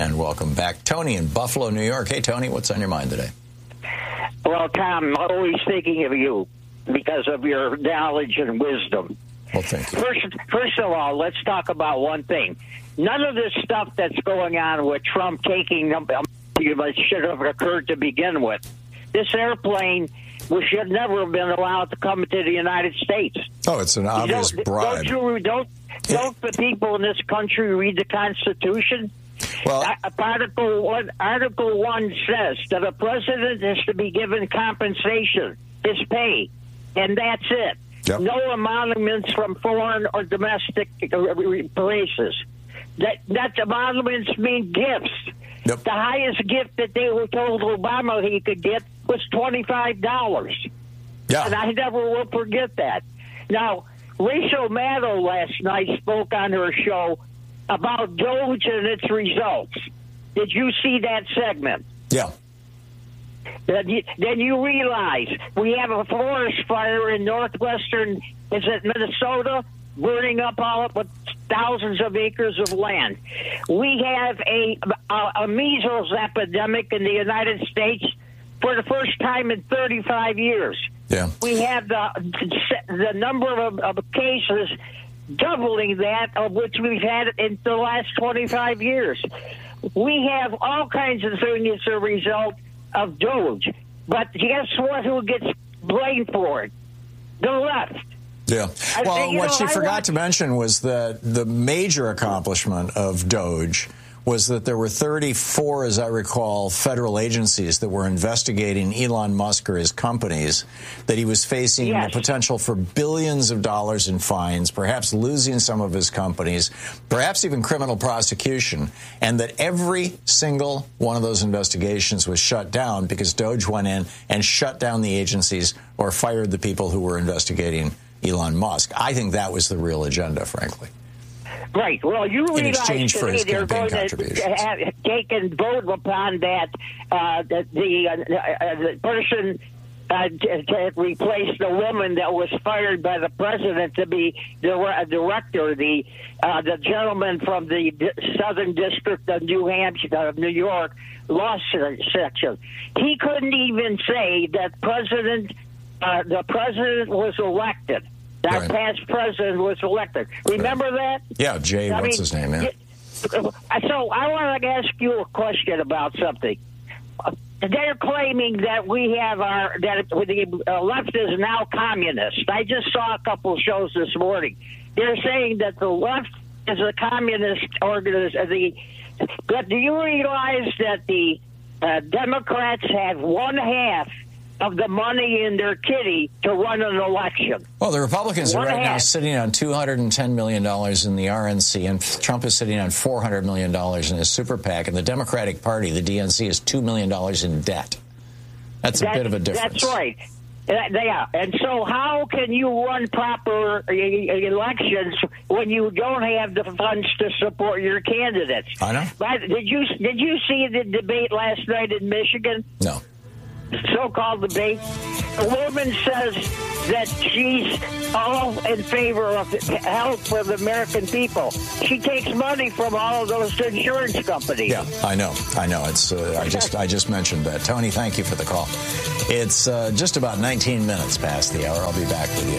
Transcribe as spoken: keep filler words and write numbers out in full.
And welcome back, Tony in Buffalo, New York. Hey, Tony, what's on your mind today? Well, Tom, I'm always thinking of you because of your knowledge and wisdom. Well, thank you. First, first of all, let's talk about one thing. None of this stuff that's going on with Trump taking them should have occurred to begin with. This airplane we should never have been allowed to come to the United States. Oh, it's an obvious don't, bribe. Don't, you, don't, don't the people in this country read the Constitution? Well, Article one, Article one says that a president is to be given compensation, his pay, and that's it. Yep. No emoluments from foreign or domestic places. That that emoluments mean gifts. Yep. The highest gift that they were told Obama he could get was twenty-five dollars. Yeah. And I never will forget that. Now, Rachel Maddow last night spoke on her show about Doge and its results. Did you see that segment? Yeah. Then you, then you realize we have a forest fire in northwestern, is it Minnesota, burning up all of thousands of acres of land. We have a, a, a measles epidemic in the United States for the first time in thirty-five years. Yeah. We have the the number of, of cases doubling that of which we've had in the last twenty-five years. We have all kinds of things as a result of Doge. But guess what? Who gets blamed for it? The left. Yeah. Well, I, what know, she I forgot want... to mention was that the major accomplishment of Doge was that there were thirty-four, as I recall, federal agencies that were investigating Elon Musk or his companies, that he was facing yes. the potential for billions of dollars in fines, perhaps losing some of his companies, perhaps even criminal prosecution, and that every single one of those investigations was shut down because Doge went in and shut down the agencies or fired the people who were investigating Elon Musk. I think that was the real agenda, frankly. Right. Well, you in realize exchange for his they're going contributions. to have, take and vote upon that uh, the the, uh, the person uh, to, to replace the woman that was fired by the president to be the director, the uh, the gentleman from the Southern District of New Hampshire, of New York, law section. He couldn't even say that president uh, the president was elected. That right. past president was elected. Remember right. that? Yeah, Jay, I what's mean, his name, yeah. So I want to ask you a question about something. They're claiming that we have our, that the left is now communist. I just saw a couple shows this morning. They're saying that the left is a communist organization. But do you realize that the uh, Democrats have one half of the money in their kitty to run an election? Well, the Republicans One are right half. now sitting on two hundred ten million dollars in the R N C, and Trump is sitting on four hundred million dollars in his super PAC, and the Democratic Party, the D N C, is two million dollars in debt. That's a that, bit of a difference. That's right. They are. And so how can you run proper elections when you don't have the funds to support your candidates? I know. But did you, did you see the debate last night in Michigan? No. So-called debate. A woman says that she's all in favor of health for the American people. She takes money from all of those insurance companies. Yeah, I know. I know. It's. Uh, I just. I just mentioned that. Tony, thank you for the call. It's uh, just about nineteen minutes past the hour. I'll be back with you.